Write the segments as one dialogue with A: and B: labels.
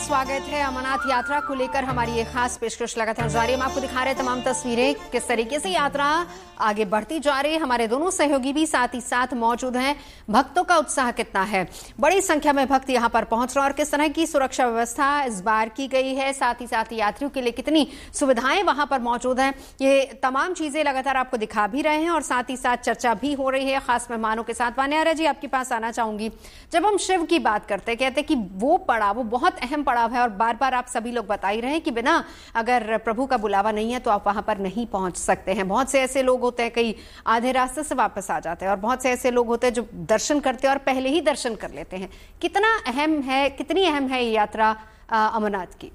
A: स्वागत है। अमरनाथ यात्रा को लेकर हमारी ये खास पेशकश लगातार जारी है। हम आपको दिखा रहे हैं तमाम तस्वीरें, किस तरीके से यात्रा आगे बढ़ती जा रही है। हमारे दोनों सहयोगी भी साथ ही साथ मौजूद हैं। भक्तों का उत्साह कितना है, बड़ी संख्या में भक्त यहां पर पहुंच रहे हैं और किस तरह की सुरक्षा व्यवस्था इस बार की गई है, साथ ही साथ यात्रियों के लिए कितनी सुविधाएं वहां पर मौजूद हैं, ये तमाम चीजें लगातार आपको दिखा भी रहे हैं और साथ ही साथ चर्चा भी हो रही है खास मेहमानों के साथ। वान्या जी, आपके पास आना चाहूंगी। जब हम शिव की बात करते हैं, कहते हैं कि वो पड़ाव, वो बहुत अहम पड़ाव है और बार बार आप सभी लोग बता ही रहे हैं कि बिना अगर प्रभु का बुलावा नहीं है तो आप वहां पर नहीं पहुंच सकते हैं। बहुत से ऐसे लोग होते हैं, कई आधे रास्ते से वापस आ जाते हैं और बहुत से ऐसे लोग होते हैं जो दर्शन करते हैं और पहले ही दर्शन कर लेते हैं। कितना अहम है, कितनी अहम है ये यात्रा अमरनाथ की?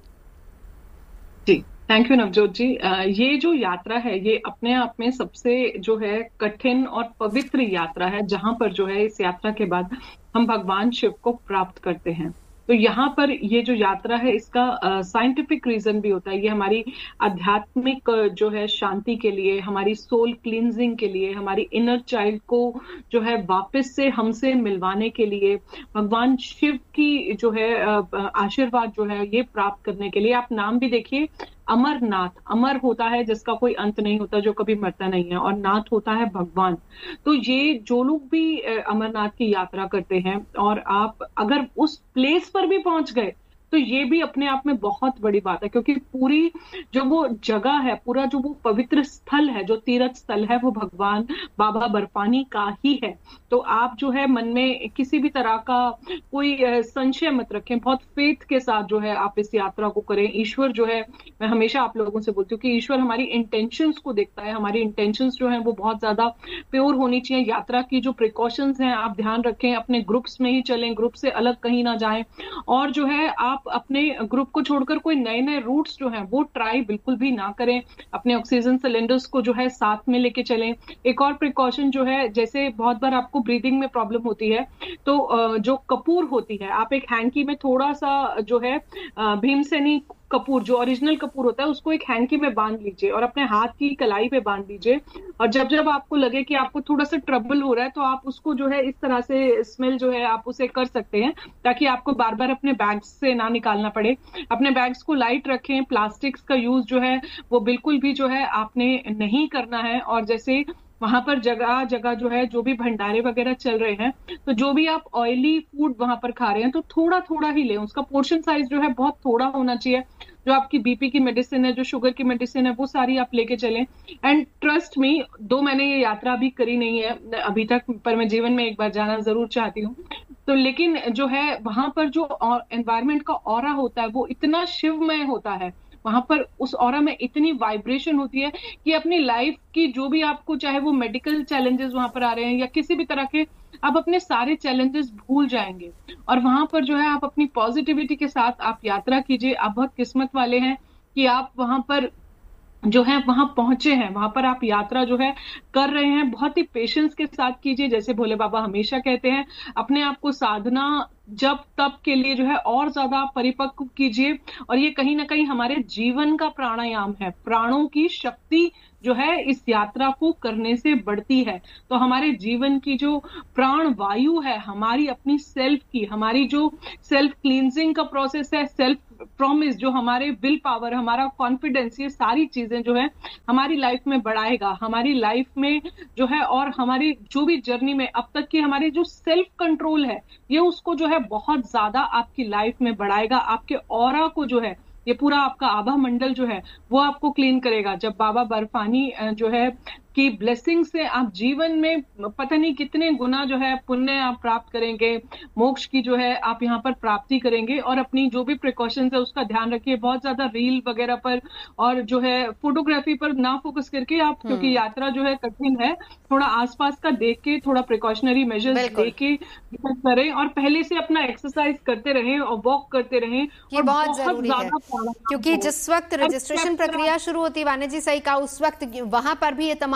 B: जी, थैंक यू नवजोत जी। ये जो यात्रा है ये अपने आप में सबसे जो है कठिन और पवित्र यात्रा है, जहां पर जो है इस यात्रा के बाद हम भगवान शिव को प्राप्त करते हैं। तो यहाँ पर ये जो यात्रा है इसका साइंटिफिक रीजन भी होता है। ये हमारी आध्यात्मिक जो है शांति के लिए, हमारी सोल क्लींजिंग के लिए, हमारी इनर चाइल्ड को जो है वापस से हमसे मिलवाने के लिए, भगवान शिव की जो है आशीर्वाद जो है ये प्राप्त करने के लिए। आप नाम भी देखिए, अमरनाथ, अमर होता है जिसका कोई अंत नहीं होता, जो कभी मरता नहीं है, और नाथ होता है भगवान। तो ये जो लोग भी अमरनाथ की यात्रा करते हैं और आप अगर उस प्लेस पर भी पहुंच गए तो ये भी अपने आप में बहुत बड़ी बात है, क्योंकि पूरी जो वो जगह है, पूरा जो वो पवित्र स्थल है, जो तीर्थ स्थल है, वो भगवान बाबा बर्फानी का ही है। तो आप जो है मन में किसी भी तरह का कोई संशय मत रखें, बहुत फेथ के साथ जो है आप इस यात्रा को करें। ईश्वर जो है, मैं हमेशा आप लोगों से बोलती हूँ कि ईश्वर हमारी इंटेंशंस को देखता है। हमारी इंटेंशंस जो है वो बहुत ज्यादा प्योर होनी चाहिए। यात्रा की जो प्रिकॉशंस हैं आप ध्यान रखें, अपने ग्रुप्स में ही चलें, ग्रुप से अलग कहीं ना जाएं, और जो है आप अपने ग्रुप को छोड़कर कोई नए नए रूट्स जो हैं वो ट्राई बिल्कुल भी ना करें। अपने ऑक्सीजन सिलेंडर्स को जो है साथ में लेके चलें। एक और प्रिकॉशन जो है, जैसे बहुत बार आपको ब्रीदिंग में प्रॉब्लम होती है तो जो कपूर होती है, आप एक हैंकी में थोड़ा सा जो है भीमसेनी कपूर, जो ओरिजिनल कपूर होता है, उसको एक हैंकी में बांध लीजिए और अपने हाथ की कलाई पे बांध लीजिए। और जब जब आपको लगे कि आपको थोड़ा सा ट्रबल हो रहा है तो आप उसको जो है इस तरह से स्मेल जो है आप उसे कर सकते हैं, ताकि आपको बार बार अपने बैग्स से ना निकालना पड़े। अपने बैग्स को लाइट रखें। प्लास्टिक्स का यूज जो है वो बिल्कुल भी जो है आपने नहीं करना है। और जैसे वहां पर जगह जगह जो है जो भी भंडारे वगैरह चल रहे हैं, तो जो भी आप ऑयली फूड वहां पर खा रहे हैं तो थोड़ा थोड़ा ही लें। उसका पोर्शन साइज जो है बहुत थोड़ा होना चाहिए। जो आपकी बीपी की मेडिसिन है, जो शुगर की मेडिसिन है, वो सारी आप लेके चलें। एंड ट्रस्ट मी, दो मैंने ये यात्रा अभी करी नहीं है अभी तक, पर मैं जीवन में एक बार जाना जरूर चाहती हूँ। तो लेकिन जो है वहां पर जो एनवायरमेंट का ऑरा होता है वो इतना शिवमय होता है। वहां पर उस ऑरा में इतनी वाइब्रेशन होती है कि अपनी लाइफ की जो भी आपको, चाहे वो मेडिकल चैलेंजेस वहां पर आ रहे हैं या किसी भी तरह के, आप अपने सारे चैलेंजेस भूल जाएंगे। और वहां पर जो है आप अपनी पॉजिटिविटी के साथ आप यात्रा कीजिए। आप बहुत किस्मत वाले हैं कि आप वहां पर जो है वहां पहुंचे हैं, वहां पर आप यात्रा जो है कर रहे हैं। बहुत ही पेशेंस के साथ कीजिए। जैसे भोले बाबा हमेशा कहते हैं, अपने आप को साधना जब तब के लिए जो है और ज्यादा परिपक्व कीजिए। और ये कहीं ना कहीं हमारे जीवन का प्राणायाम है। प्राणों की शक्ति जो है इस यात्रा को करने से बढ़ती है। तो हमारे जीवन की जो प्राण वायु है, हमारी अपनी सेल्फ की, हमारी जो सेल्फ क्लींजिंग का प्रोसेस है, सेल्फ प्रॉमिस, जो हमारे विल पावर, हमारा कॉन्फिडेंस, ये सारी चीजें जो है हमारी लाइफ में बढ़ाएगा। हमारी लाइफ में जो है और हमारी जो भी जर्नी में अब तक की हमारी जो सेल्फ कंट्रोल है, ये उसको जो है बहुत ज्यादा आपकी लाइफ में बढ़ाएगा। आपके ऑरा को जो है, ये पूरा आपका आभा मंडल जो है वो आपको क्लीन करेगा। जब बाबा बर्फानी जो है की ब्लेसिंग से आप जीवन में पता नहीं कितने गुना जो है पुण्य आप प्राप्त करेंगे, मोक्ष की जो है आप यहाँ पर प्राप्ति करेंगे। और अपनी जो भी प्रिकॉशंस है उसका ध्यान रखिए। बहुत ज्यादा रील वगैरह पर और जो है फोटोग्राफी पर ना फोकस करके आप, क्योंकि यात्रा जो है कठिन है, थोड़ा आसपास का देख के, थोड़ा प्रिकॉशनरी मेजर्स देख के करें और पहले से अपना एक्सरसाइज करते रहें और वॉक करते रहें।
A: ये बहुत जरूरी है, क्योंकि जिस वक्त रजिस्ट्रेशन प्रक्रिया शुरू होती है, वानी जी सही कहा, उस वक्त वहां पर भी ये तमाम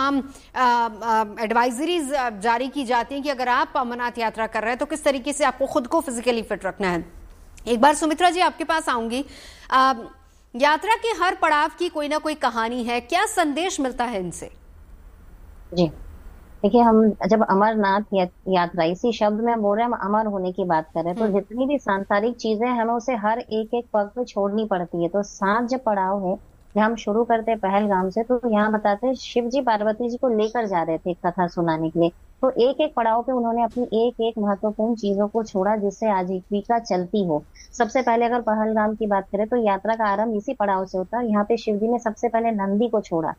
A: एडवाइजरीज जारी की जाती हैं कि अगर आप अमरनाथ यात्रा कर रहे हैं तो किस तरीके से आपको खुद को फिजिकली फिट रखना है। एक बार सुमित्रा जी आपके पास आऊंगी। यात्रा के हर पड़ाव की कोई ना कोई कहानी है, क्या संदेश मिलता है इनसे?
C: जी, देखिए, हम जब अमरनाथ यात्रा इसी शब्द में बोल रहे हैं, हम अमर होने की बात कर रहे हैं, तो जितनी भी सांसारिक चीजें हैं, हमें उसे हर एक एक पग पे छोड़नी पड़ती है। तो 7 जो पड़ाव है, जब हम शुरू करते हैं पहलगाम से, तो यहाँ बताते हैं शिव जी पार्वती जी को लेकर जा रहे थे कथा सुनाने के लिए। तो एक एक पड़ाव पे उन्होंने अपनी एक एक महत्वपूर्ण चीजों को छोड़ा, जिससे आजीविका चलती हो। सबसे पहले अगर पहलगाम की बात करें, तो यात्रा का आरंभ इसी पड़ाव से होता है। यहाँ पे शिव जी ने सबसे पहले नंदी को छोड़ा।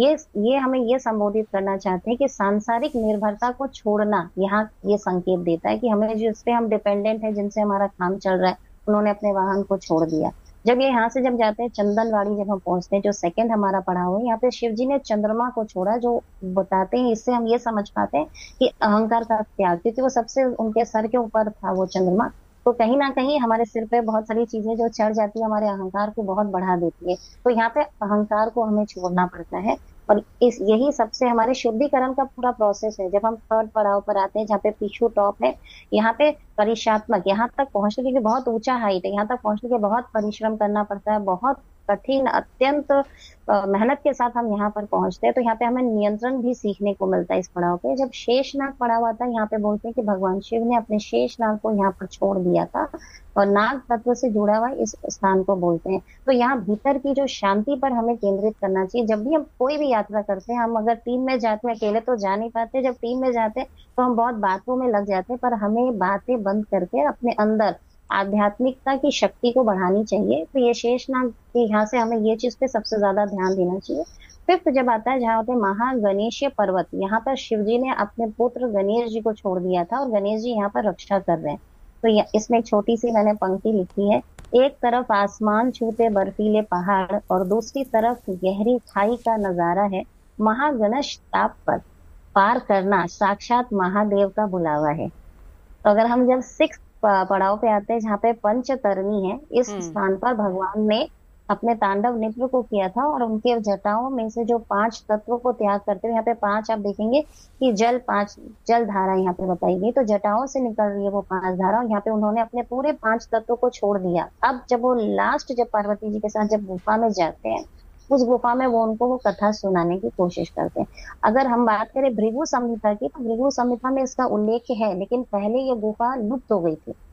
C: ये हमें ये संबोधित करना चाहते हैं कि सांसारिक निर्भरता को छोड़ना, यहाँ ये संकेत देता है कि हमें जिस पे हम डिपेंडेंट है, जिनसे हमारा काम चल रहा है, उन्होंने अपने वाहन को छोड़ दिया। जब ये यहाँ से जब जाते हैं चंदनवाड़ी, जब हम पहुंचते हैं, जो सेकंड हमारा पड़ाव है, यहाँ पे शिव जी ने चंद्रमा को छोड़ा, जो बताते हैं, इससे हम ये समझ पाते हैं कि अहंकार का त्याग, क्योंकि वो सबसे उनके सर के ऊपर था वो चंद्रमा। तो कहीं ना कहीं हमारे सिर पे बहुत सारी चीजें जो चढ़ जाती है, हमारे अहंकार को बहुत बढ़ा देती है। तो यहाँ पे अहंकार को हमें छोड़ना पड़ता है। और इस यही सबसे हमारे शुद्धिकरण का पूरा प्रोसेस है। जब हम थर्ड पड़ाव पर आते हैं, जहाँ पे पिछू टॉप है, यहाँ पे परिशात्मक, यहाँ तक पहुंचने के लिए बहुत ऊंचा हाइट है, यहाँ तक पहुंचने के लिए बहुत परिश्रम करना पड़ता है, बहुत कठिन, अत्यंत मेहनत के साथ हम यहाँ पर पहुंचते हैं। तो यहाँ पे हमें नियंत्रण भी सीखने को मिलता है इस पड़ाव पे। जब शेषनाग पड़ाव आता है, यहाँ पे बोलते हैं कि भगवान शिव ने अपने शेषनाग को यहाँ पर छोड़ दिया था, और नाग तत्व से जुड़ा हुआ इस स्थान को बोलते हैं। तो यहाँ भीतर की जो शांति पर हमें केंद्रित करना चाहिए। जब भी हम कोई भी यात्रा करते हैं, हम अगर टीम में जाते हैं, अकेले तो जा नहीं पाते, जब टीम में जाते हैं तो हम बहुत बातों में लग जाते हैं, पर हमें बातें बंद करके अपने अंदर आध्यात्मिकता की शक्ति को बढ़ानी चाहिए। तो ये शेषनाग के यहाँ से हमें ये चीज पे सबसे ज्यादा ध्यान देना चाहिए। फिफ्थ जब आता है, जहाँ होते हैं महागणेश पर्वत, यहाँ पर शिव जी ने अपने पुत्र गणेश जी को छोड़ दिया था, और गणेश जी यहाँ पर रक्षा कर रहे हैं। तो इसमें एक छोटी सी मैंने पंक्ति लिखी है, एक तरफ आसमान छूते बर्फीले पहाड़, और दूसरी तरफ गहरी खाई का नजारा है। महागणेश ताप पर पार करना साक्षात महादेव का बुलावा है। तो अगर हम जब 6 पड़ाव पे आते हैं, जहाँ पे पंचतरणी है, इस स्थान पर भगवान ने अपने तांडव नृत्य को किया था, और उनके जटाओं में से जो 5 तत्वों को त्याग करते हुए, यहाँ पे 5 आप देखेंगे कि 5 जल धारा यहाँ पे बताई गई। तो जटाओं से निकल रही है वो 5 धारा, और यहाँ पे उन्होंने अपने पूरे 5 तत्वों को छोड़ दिया। अब जब वो लास्ट, जब पार्वती जी के साथ जब गुफा में जाते हैं, उस गुफा में वो उनको वो कथा सुनाने की कोशिश करते हैं। अगर हम बात करें भृगु संहिता की, तो भृगु संहिता में इसका उल्लेख है, लेकिन पहले ये गुफा लुप्त हो गई थी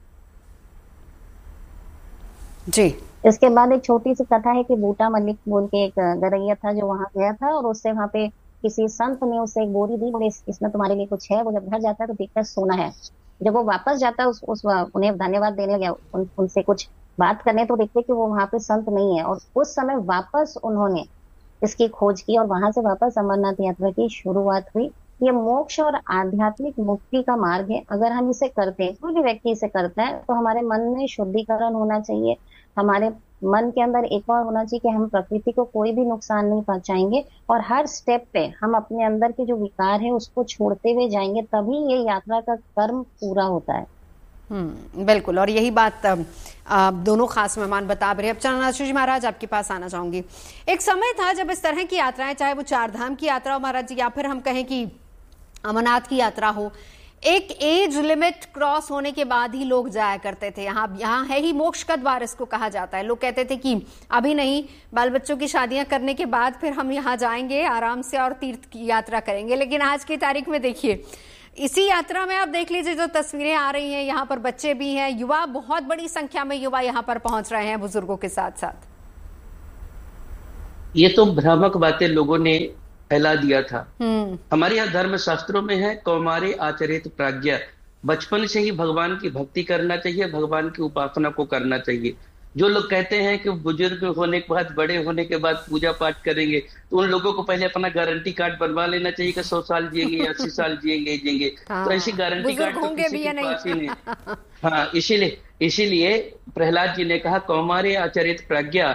A: जी।
C: इसके बाद एक छोटी सी कथा है कि बूटा मलिक बोल के एक गरैया था, जो वहां गया था, और उससे वहां पे किसी संत ने उसे एक बोरी दी, बोले इसमें तुम्हारे लिए कुछ है। वो जब घर जाता है तो देखता है सोना है। जब वो वापस जाता है उन्हें धन्यवाद देने गया, उनसे कुछ बात करने, तो देखते कि वो वहां पे संत नहीं है। और उस समय वापस उन्होंने इसकी खोज की, और वहां से वापस अमरनाथ यात्रा की शुरुआत हुई। ये मोक्ष और आध्यात्मिक मुक्ति का मार्ग है। अगर हम इसे करते हैं, कोई भी व्यक्ति इसे करता है, तो हमारे मन में शुद्धिकरण होना चाहिए। हमारे मन के अंदर एक और होना चाहिए कि हम प्रकृति को कोई भी नुकसान नहीं पहुंचाएंगे, और हर स्टेप पे हम अपने अंदर के जो विकार है उसको छोड़ते हुए जाएंगे, तभी ये यात्रा का कर्म पूरा होता है।
A: बिल्कुल, और यही बात दोनों खास मेहमान बता रहे हैं। अब चंद्रनाथ जी महाराज, आपके पास आना चाहूंगी। एक समय था जब इस तरह की यात्राएं, चाहे वो 4 धाम की यात्रा हो महाराज जी, या फिर हम कहें कि अमरनाथ की यात्रा हो, एक एज लिमिट क्रॉस होने के बाद ही लोग जाया करते थे। यहाँ है ही मोक्ष का द्वार इसको कहा जाता है। लोग कहते थे कि अभी नहीं, बाल बच्चों की शादियां करने के बाद फिर हम यहाँ जाएंगे आराम से और तीर्थ की यात्रा करेंगे। लेकिन आज की तारीख में देखिए, इसी यात्रा में आप देख लीजिए जो तस्वीरें आ रही हैं, यहाँ पर बच्चे भी हैं, युवा, बहुत बड़ी संख्या में युवा यहाँ पर पहुंच रहे हैं बुजुर्गों के साथ साथ।
D: ये तो भ्रामक बातें लोगों ने फैला दिया था। हमारे यहाँ धर्म शास्त्रों में है, कौमारे आचरित प्राज्ञा, बचपन से ही भगवान की भक्ति करना चाहिए, भगवान की उपासना को करना चाहिए। जो लोग कहते हैं कि बुजुर्ग होने के बाद, बड़े होने के बाद पूजा पाठ करेंगे, तो उन लोगों को पहले अपना गारंटी कार्ड बनवा लेना चाहिए कि 100 साल जिएंगे, 80 साल जिएंगे। तो ऐसी गारंटी कार्ड तो किसी के पास ही नहीं। हाँ, इसीलिए प्रहलाद जी ने कहा, कौमारे आचरित प्राज्ञा,